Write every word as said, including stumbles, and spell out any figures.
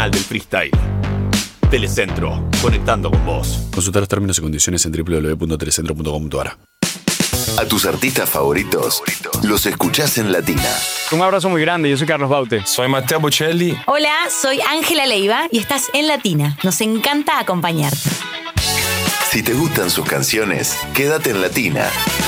Al del freestyle. Telecentro, conectando con vos. Consultar los términos y condiciones en doble u doble u doble u punto telecentro punto com punto a r. A tus artistas favoritos los escuchás en Latina. Un abrazo muy grande, yo soy Carlos Baute. Soy Mateo Bocelli. Hola, soy Ángela Leiva y estás en Latina. Nos encanta acompañarte. Si te gustan sus canciones, quédate en Latina.